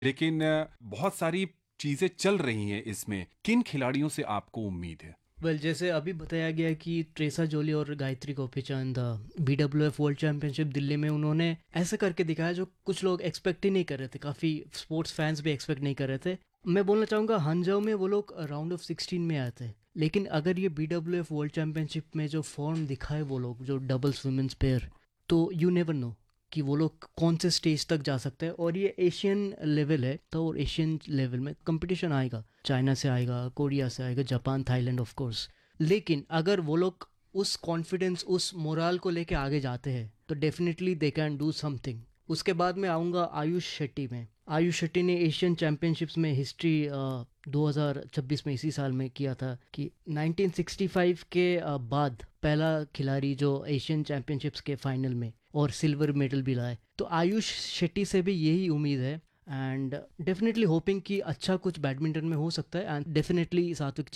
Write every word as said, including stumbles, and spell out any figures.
लेकिन अ, बहुत सारी चीज़ें चल रही हैं इसमें। किन खिलाड़ियों से आपको उम्मीद है? वेल जैसे अभी बताया गया कि ट्रेसा जोली और Gayatri Gopichand B W F world championship Delhi में उन्होंने ऐसे करके दिखाया जो कुछ लोग एक्सपेक्ट ही नहीं कर रहे थे, काफ़ी स्पोर्ट्स फैंस भी एक्सपेक्ट नहीं कर रहे थे। मैं बोलना चाहूँगा हंजाओ में वो लोग राउंड ऑफ सिक्सटीन में आए थे, लेकिन अगर ये B W F world championship में जो फॉर्म दिखाए वो लोग जो डबल्स वुमेन्स पेयर, तो यू नेवर नो कि वो लोग कौन से स्टेज तक जा सकते हैं। और ये एशियन लेवल है तो और एशियन लेवल में कंपटीशन आएगा, चाइना से आएगा, कोरिया से आएगा, जापान, थाईलैंड ऑफ कोर्स। लेकिन अगर वो लोग उस कॉन्फिडेंस उस मोराल को लेके आगे जाते हैं तो definitely they can do something. उसके बाद मैं आऊँगा आयुष शेट्टी में। आयुष शेट्टी ने एशियन चैम्पियनशिप्स में हिस्ट्री दो हज़ार छब्बीस में इसी साल में किया था कि नाइनटीन सिक्सटी फाइव के अ, बाद पहला खिलाड़ी जो एशियन चैम्पियनशिप्स के फाइनल में और सिल्वर मेडल भी लाए। तो आयुष शेट्टी से भी यही उम्मीद है एंड डेफिनेटली होपिंग कि अच्छा कुछ बैडमिंटन में हो सकता है एंड डेफिनेटली सात्विक